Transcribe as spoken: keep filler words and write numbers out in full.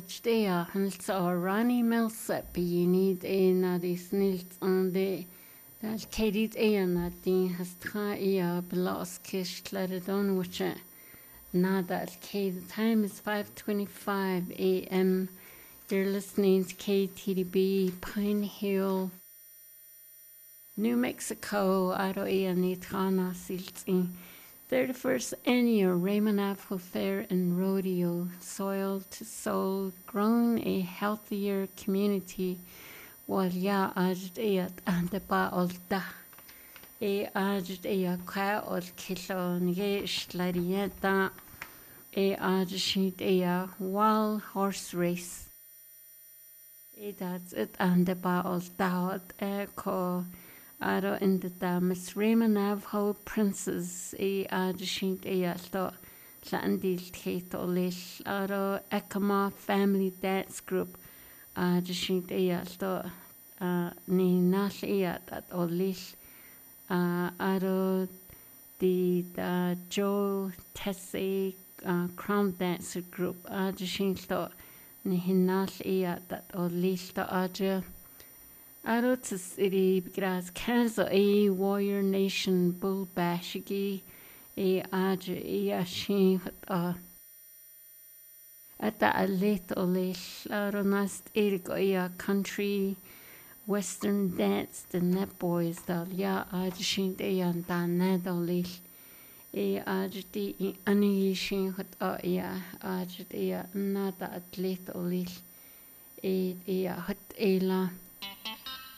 Ajtea Hansa Rani Millsap you need a nadi snilt on the that Katie Ayan din has tra ia belas kish claridon which na that K the time is five twenty five A M. You're listening to K T D B Pine Hill, New Mexico, Aro ia Nitrana Silti. thirty-first annual Raymond Afro Fair and Rodeo, Soil to Soul, grown a healthier community. While ya ajt eyat and the ba ol da. E ajt eya ka ol killon ye shlarieta. E ajt eya wild horse race. E that's it and the ba ol da e ko. Aro in the da Miss Raymond Navajo Princess e ajt eya to landil tate olish. Aro Ekama Family Dance Group. Ajt eya to. Uh, ni nall ia at olish uh, aro the the Joe Tessie uh, Crown Dancer Group ajishinto ni hinall ia at olish to aja aro to city gras Kansas a Warrior Nation Bull Bashigi e aja ia shin uh, at the alit olish aro nast erigo ia country Western dance the net boys dal ya ajshin de yan dan nadolil e ajti i ani shin hot a ya ajti ya nada atlet olil e e hot ela